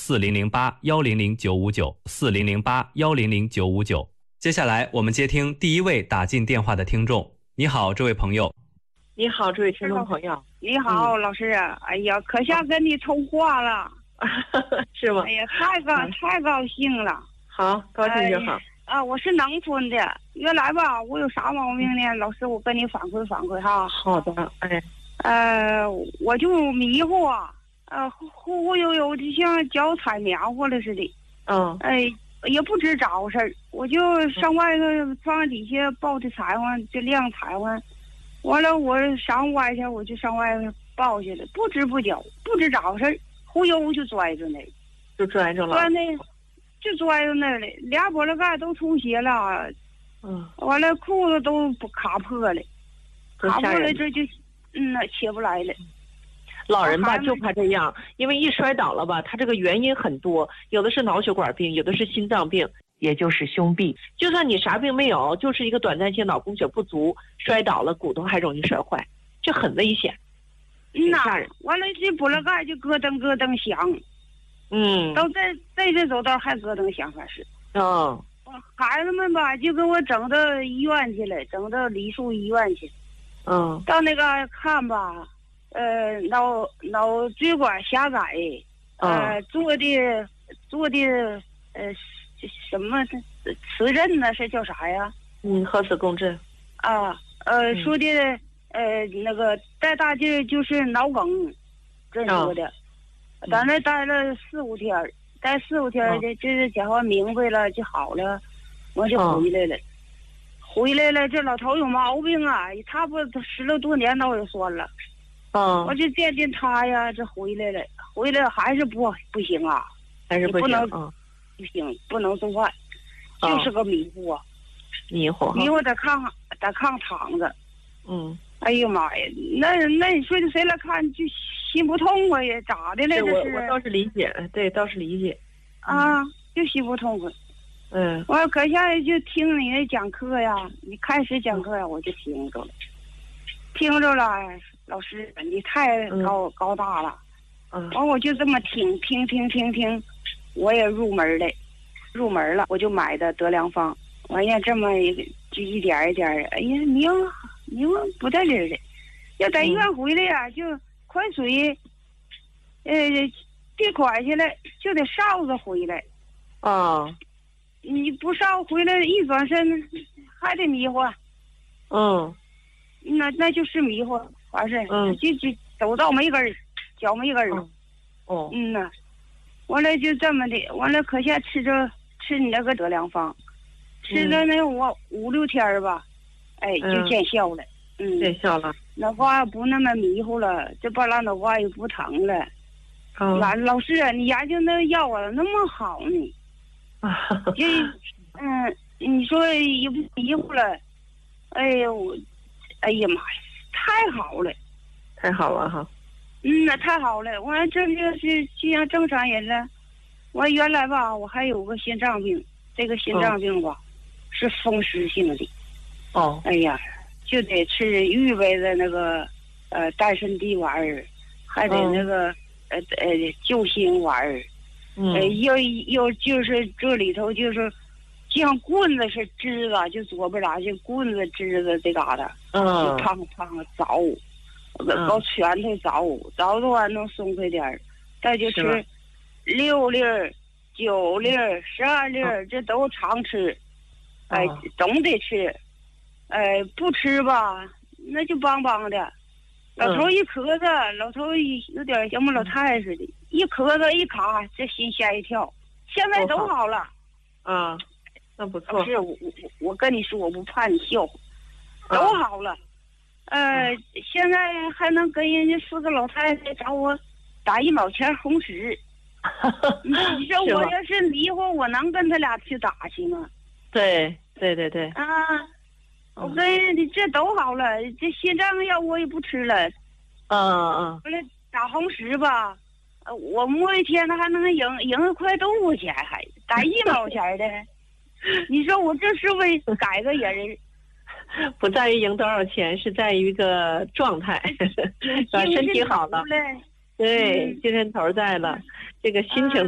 4008-100-959，4008-100-959。接下来我们接听第一位打进电话的听众。你好，这位朋友。 你好，这位听众朋友。 你好，老师啊！哎呀，可下跟你通话了， 是吗？ 哎呀，太高兴了。 好，高兴就好。 我是农村的，原来吧，我有啥毛病呢？老师，我跟你反馈反馈哈。 好的， 我就迷糊啊，忽悠悠的像脚踩棉花了似的。也不知找事儿，我就上外头放底下抱的柴火，就晾柴火。完了，我上外去，我就上外头抱去了，不知不觉，不知找事儿，忽悠就拽着那， 就拽着了， 就拽着那了，俩脖子盖都出血了，完了裤子都卡破了，卡破了这就起不来了。 老人吧就怕这样，因为一摔倒了吧，他这个原因很多，有的是脑血管病，有的是心脏病，也就是胸痹。就算你啥病没有，就是一个短暂性脑供血不足，摔倒了骨头还容易摔坏，这很危险。吓人。 完了这脖子盖就咯噔咯噔响。都在这走道还咯噔响，还是。孩子们吧就给我整到医院去了，整到梨树医院去。到那个看吧。脑椎管狭窄，做的什么磁振呢？是叫啥呀？ 核磁共振。 说的那个带大劲儿就是脑梗，这说的。在那待了4、5天，待4、5天的，这讲话明白了就好了，我就回来了。回来了，这老头有毛病啊，差不多10来多年都有算了。我就见他呀，这回来了，还是不行啊， 还是不行， 不行，不能做饭，就是个迷糊啊， 迷糊在炕躺着。哎呀妈呀，那你说谁来看就心不痛快呀？咋的了？这是我倒是理解，对，倒是理解。 就心不痛快。我可下来就听你那讲课呀，你开始讲课呀，我就听着了。老师，你太高大了。完我就这么听，我也入门了，我就买的德良方。完呀，这么就一点一点，哎呀，明不带理的。要在医院回来呀，就快水，递款去了，就得哨子回来。你不哨回来，一转身还得迷糊。那就是迷糊。完事就走到没根儿，脚没根儿。完了就这么的，完了可下吃你那个德良方，吃了那我5、6天吧，就见效了。 见效了。 脑瓜不那么迷糊了，这半拉脑瓜也不疼了。老师啊，你研究那药啊那么好呢？你说也不迷糊了，哎呀妈呀！太好了哈！ 那太好了！我这就是就像正常人了。我原来吧，我还有个心脏病，这个心脏病吧，是风湿性的。哎呀，就得吃预备的那个丹参地丸儿，还得那个救心丸儿。又就是这里头就是像棍子是支子，就左边俩就棍子支子这嘎达。就胖凿，搞拳头凿的话能松快点儿，再就吃6粒、9粒、12粒，这都常吃，总得吃，不吃吧那就邦邦的。老头一咳嗽，老头有点像我老太太似的，一咳嗽一卡，这心吓一跳。现在都好了。 那不错。 是我跟你说，我不怕你笑话。都好了，现在还能跟人家4个老太太找我打1毛钱红十。你说我要是迷糊，我能跟他俩去打去吗？ 对。 我跟你这都好了，这心脏药我也不吃了。完了打红十吧，我摸一天还能赢1块多5钱，还打1毛钱的。你说我这是为改个人？ 不在于赢多少钱，是在于一个状态，身体好了，对，精神头在了，这个心情